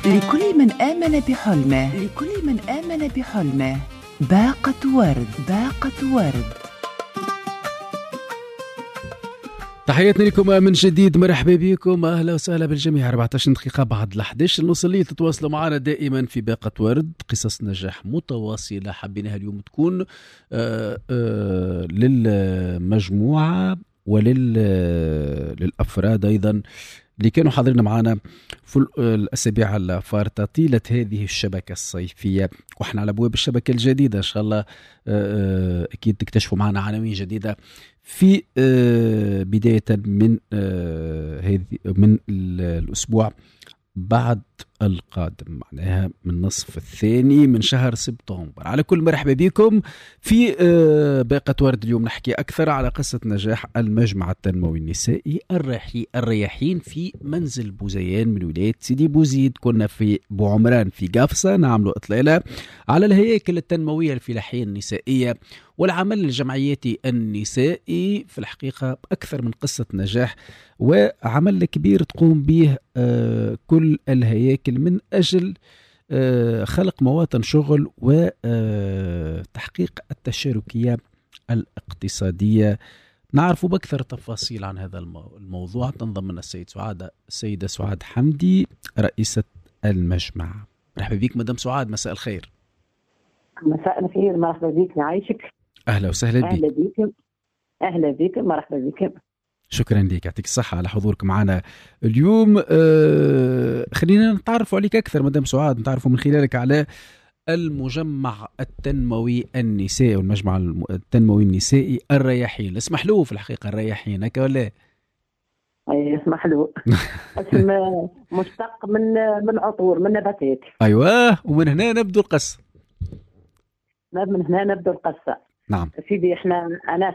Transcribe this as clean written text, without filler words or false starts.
لكل من آمن بحلمه، لكل من آمن بحلمه باقة ورد، باقة ورد. تحياتنا لكم من جديد، مرحبا بكم، اهلا وسهلا بالجميع. 14 دقيقه بعد 11 نوصل تتواصلوا معنا دائما في باقة ورد، قصص نجاح متواصله حبيناها اليوم تكون للمجموعه وللافراد ايضا اللي كانوا حاضرين معنا في الأسابيع الفارطة طيلة هذه الشبكة الصيفية، وإحنا على أبواب الشبكة الجديدة إن شاء الله. أكيد تكتشفوا معنا عناوين جديدة في بداية من الأسبوع بعد القادم، معناها من نصف الثاني من شهر سبتمبر. على كل مرحبا بكم في باقة ورد. اليوم نحكي أكثر على قصة نجاح المجمع التنموي النسائي الرياحين في منزل بوزيان من ولاية سيدي بوزيد. كنا في بوعمران في قافصة نعملوا إطلالة على الهياكل التنموية الفلاحية النسائية والعمل الجمعياتي النسائي. في الحقيقة أكثر من قصة نجاح وعمل كبير تقوم به كل الهياكل من أجل خلق مواطن شغل وتحقيق التشاركية الاقتصادية. نعرف بأكثر تفاصيل عن هذا الموضوع تنضم لنا السيدة سعاد حمدي رئيسة المجمع. مرحبا بك مدام سعاد، مساء الخير. مساء الخير، مرحبا بك، نعيشك. أهلا وسهلا بك. أهلا بكم، أهلا بكم، مرحبا بكم. شكرا لك، يعطيك الصحة على حضورك معنا اليوم. خلينا نتعرفوا عليك أكثر مدام سعاد، نتعرفوا من خلالك على المجمع التنموي النسائي والمجمع التنموي النسائي الرياحين. اسمح له في الحقيقة الرياحين هكا ولا؟ أي اسمح له. اسم مشتق من عطور، من نباتات. أيوة، ومن هنا نبدو القصة. من هنا نبدو القصة. نعم سيدي، أنا